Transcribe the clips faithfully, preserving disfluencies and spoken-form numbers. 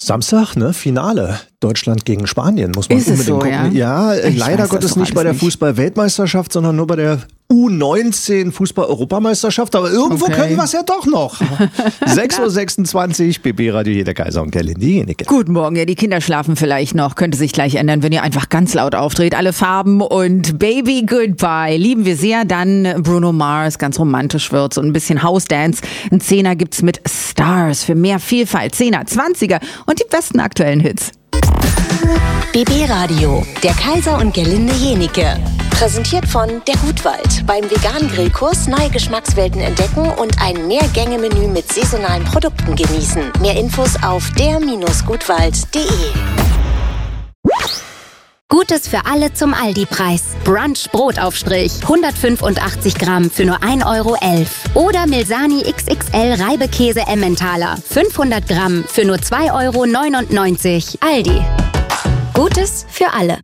Samstag, ne, Finale. Deutschland gegen Spanien, muss man Ist unbedingt es so, gucken. Ja, ja leider Gottes nicht bei der Fußball-Weltmeisterschaft, sondern nur bei der U neunzehn Fußball-Europameisterschaft. Aber irgendwo Okay. können wir es ja doch noch. sechs Uhr sechsundzwanzig, B B Radio, hier der Kaiser und Gerlinde Jenike. Guten Morgen, ja, die Kinder schlafen vielleicht noch. Könnte sich gleich ändern, wenn ihr einfach ganz laut aufdreht. Alle Farben und Baby Goodbye lieben wir sehr. Dann Bruno Mars, ganz romantisch wird's und ein bisschen House-Dance. Ein Zehner gibt's mit Stars für mehr Vielfalt. Zehner, Zwanziger und die besten aktuellen Hits. B B Radio, der Kaiser und Gerlinde Jenike. Präsentiert von der Gutwald. Beim veganen Grillkurs neue Geschmackswelten entdecken und ein Mehrgänge-Menü mit saisonalen Produkten genießen. Mehr Infos auf der Gutwald punkt de. Gutes für alle zum Aldi-Preis. Brunch Brotaufstrich, hundertfünfundachtzig Gramm für nur ein Euro elf. Oder Milsani X X L Reibekäse Emmentaler, fünfhundert Gramm für nur zwei Euro neunundneunzig. Aldi. Gutes für alle.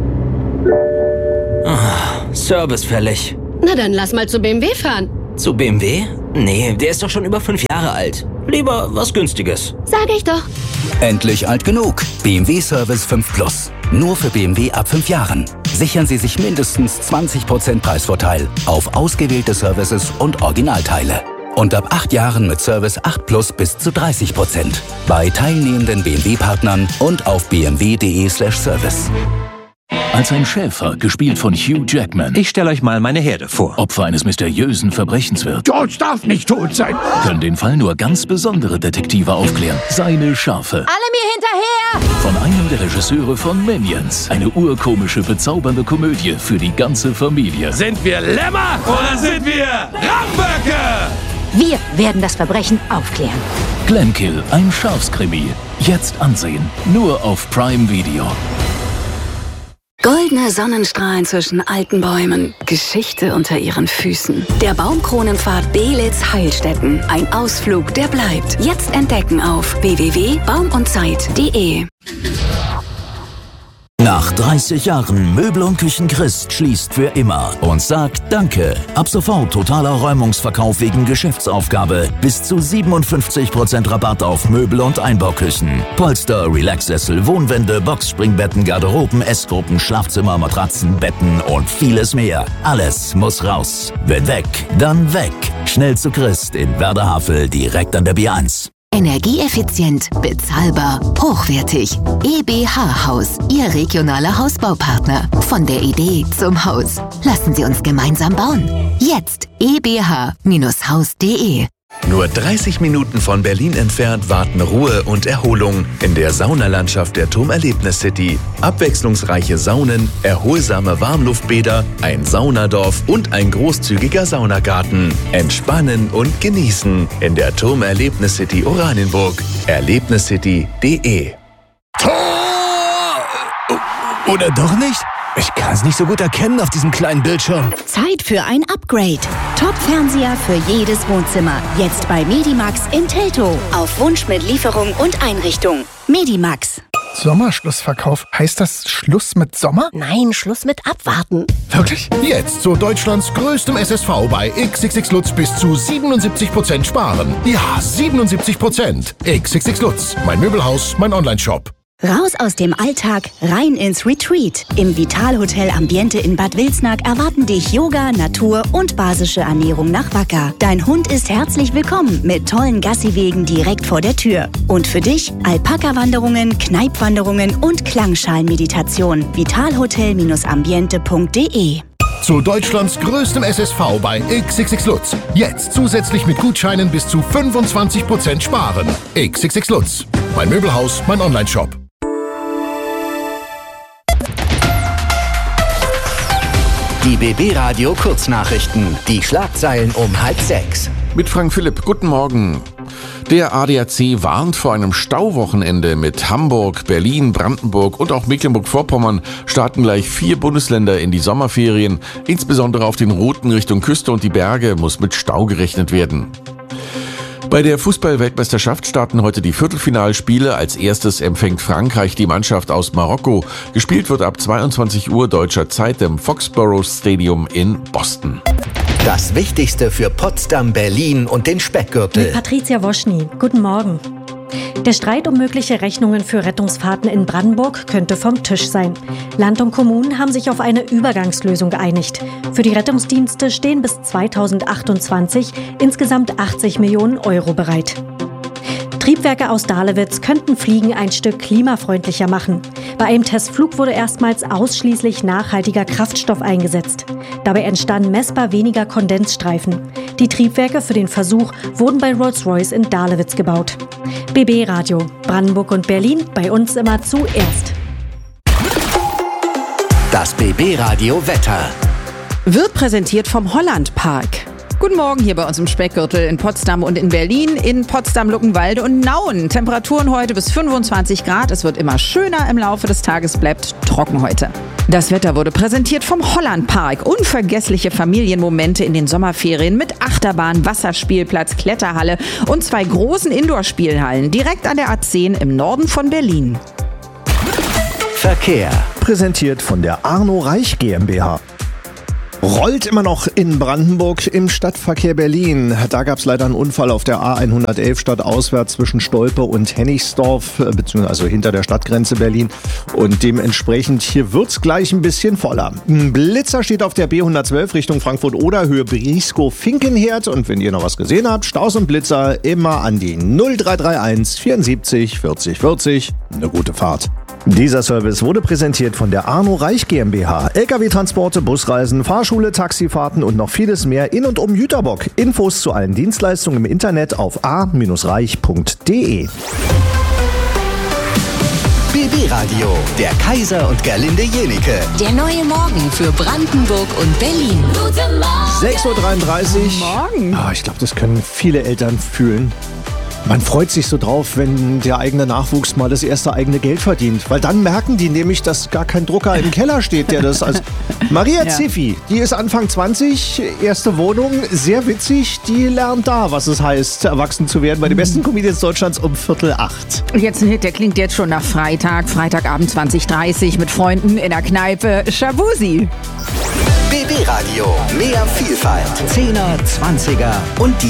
Oh, Service fällig. Na dann lass mal zu B M W fahren. Zu B M W? Nee, der ist doch schon über fünf Jahre alt. Lieber was Günstiges. Sag ich doch. Endlich alt genug. B M W Service fünf Plus. Nur für B M W ab fünf Jahren. Sichern Sie sich mindestens zwanzig Prozent Preisvorteil auf ausgewählte Services und Originalteile. Und ab acht Jahren mit Service acht Plus bis zu dreißig Prozent. Bei teilnehmenden B M W-Partnern und auf b m w punkt de slash service. Als ein Schäfer, gespielt von Hugh Jackman, Ich stelle euch mal meine Herde vor. Opfer eines mysteriösen Verbrechens wird, George darf nicht tot sein. können den Fall nur ganz besondere Detektive aufklären. Seine Schafe. Alle mir hinterher! Von einem der Regisseure von Minions. Eine urkomische, bezaubernde Komödie für die ganze Familie. Sind wir Lämmer oder sind wir Ramböcke? Wir werden das Verbrechen aufklären. Glenkill, ein Schafskrimi. Jetzt ansehen. Nur auf Prime Video. Goldene Sonnenstrahlen zwischen alten Bäumen, Geschichte unter ihren Füßen. Der Baumkronenpfad Belitz-Heilstätten. Ein Ausflug, der bleibt. Jetzt entdecken auf w w w punkt baum und zeit punkt de. Nach dreißig Jahren Möbel und Küchen Christ schließt für immer und sagt Danke. Ab sofort totaler Räumungsverkauf wegen Geschäftsaufgabe. Bis zu siebenundfünfzig Prozent Rabatt auf Möbel und Einbauküchen. Polster, Relaxsessel, Wohnwände, Boxspringbetten, Garderoben, Essgruppen, Schlafzimmer, Matratzen, Betten und vieles mehr. Alles muss raus. Wenn weg, dann weg. Schnell zu Christ in Werderhavel, direkt an der B eins. Energieeffizient, bezahlbar, hochwertig. E B H Haus, Ihr regionaler Hausbaupartner. Von der Idee zum Haus. Lassen Sie uns gemeinsam bauen. Jetzt e b h Bindestrich haus punkt de. Nur dreißig Minuten von Berlin entfernt warten Ruhe und Erholung in der Saunalandschaft der Turmerlebnis City. Abwechslungsreiche Saunen, erholsame Warmluftbäder, ein Saunadorf und ein großzügiger Saunagarten. Entspannen und genießen in der Turmerlebnis City Oranienburg. erlebniscity punkt de. Oder doch nicht? Ich kann es nicht so gut erkennen auf diesem kleinen Bildschirm. Zeit für ein Upgrade. Top-Fernseher für jedes Wohnzimmer. Jetzt bei Medimax in Teltow. Auf Wunsch mit Lieferung und Einrichtung. Medimax. Sommerschlussverkauf. Heißt das Schluss mit Sommer? Nein, Schluss mit Abwarten. Wirklich? Jetzt zu Deutschlands größtem S S V bei X X X Lutz bis zu siebenundsiebzig Prozent sparen. Ja, siebenundsiebzig Prozent. X X X Lutz. Mein Möbelhaus, mein Onlineshop. Raus aus dem Alltag, rein ins Retreat. Im Vitalhotel Ambiente in Bad Wilsnack erwarten dich Yoga, Natur und basische Ernährung nach Wacker. Dein Hund ist herzlich willkommen mit tollen Gassiwegen direkt vor der Tür. Und für dich Alpaka-Wanderungen, Kneipwanderungen und Klangschalenmeditation. vitalhotel ambiente punkt de. Zu Deutschlands größtem S S V bei X X X Lutz. Jetzt zusätzlich mit Gutscheinen bis zu fünfundzwanzig Prozent sparen. X X X Lutz. Mein Möbelhaus, mein Onlineshop. Die B B Radio Kurznachrichten. Die Schlagzeilen um halb sechs. Mit Frank Philipp, guten Morgen. Der A D A C warnt vor einem Stauwochenende. Mit Hamburg, Berlin, Brandenburg und auch Mecklenburg-Vorpommern starten gleich vier Bundesländer in die Sommerferien. Insbesondere auf den Routen Richtung Küste und die Berge muss mit Stau gerechnet werden. Bei der Fußball-Weltmeisterschaft starten heute die Viertelfinalspiele. Als erstes empfängt Frankreich die Mannschaft aus Marokko. Gespielt wird ab zweiundzwanzig Uhr deutscher Zeit im Foxborough Stadium in Boston. Das Wichtigste für Potsdam, Berlin und den Speckgürtel. Mit Patricia Woschny. Guten Morgen. Der Streit um mögliche Rechnungen für Rettungsfahrten in Brandenburg könnte vom Tisch sein. Land und Kommunen haben sich auf eine Übergangslösung geeinigt. Für die Rettungsdienste stehen bis zweitausendachtundzwanzig insgesamt achtzig Millionen Euro bereit. Triebwerke aus Dahlewitz könnten Fliegen ein Stück klimafreundlicher machen. Bei einem Testflug wurde erstmals ausschließlich nachhaltiger Kraftstoff eingesetzt. Dabei entstanden messbar weniger Kondensstreifen. Die Triebwerke für den Versuch wurden bei Rolls-Royce in Dahlewitz gebaut. B B Radio, Brandenburg und Berlin, bei uns immer zuerst. Das B B Radio Wetter wird präsentiert vom Holland Park. Guten Morgen hier bei uns im Speckgürtel in Potsdam und in Berlin, in Potsdam, Luckenwalde und Nauen. Temperaturen heute bis fünfundzwanzig Grad. Es wird immer schöner im Laufe des Tages, bleibt trocken heute. Das Wetter wurde präsentiert vom Holland Park. Unvergessliche Familienmomente in den Sommerferien mit Achterbahn, Wasserspielplatz, Kletterhalle und zwei großen Indoor-Spielhallen direkt an der A zehn im Norden von Berlin. Verkehr. Präsentiert von der Arno Reich GmbH. Rollt immer noch in Brandenburg im Stadtverkehr Berlin. Da gab es leider einen Unfall auf der A hundertelf stadtauswärts zwischen Stolpe und Hennigsdorf, beziehungsweise also hinter der Stadtgrenze Berlin. Und dementsprechend hier wird's gleich ein bisschen voller. Ein Blitzer steht auf der B hundertzwölf Richtung Frankfurt-Oder, Höhe Brieskow-Finkenherd. Und wenn ihr noch was gesehen habt, Staus und Blitzer immer an die null drei drei eins vierundsiebzig vierzig vierzig. Eine gute Fahrt. Dieser Service wurde präsentiert von der Arno Reich GmbH. L K W-Transporte, Busreisen, Fahrschule, Taxifahrten und noch vieles mehr in und um Jüterbock. Infos zu allen Dienstleistungen im Internet auf a reich punkt de. B B Radio, der Kaiser und Gerlinde Jenike. Der neue Morgen für Brandenburg und Berlin. Guten Morgen. sechs Uhr dreiunddreißig. Morgen. Ah, ich glaube, das können viele Eltern fühlen. Man freut sich so drauf, wenn der eigene Nachwuchs mal das erste eigene Geld verdient. Weil dann merken die nämlich, dass gar kein Drucker im Keller steht, der das als... Maria ja. Ziffi, die ist Anfang zwanzig, erste Wohnung, sehr witzig. Die lernt da, was es heißt, erwachsen zu werden bei den besten Comedians Deutschlands um Viertel acht. Jetzt ein Hit, der klingt jetzt schon nach Freitag. Freitagabend zwanzig Uhr dreißig mit Freunden in der Kneipe. Shabuzi. B B Radio, mehr Vielfalt. Zehner, Zwanziger und die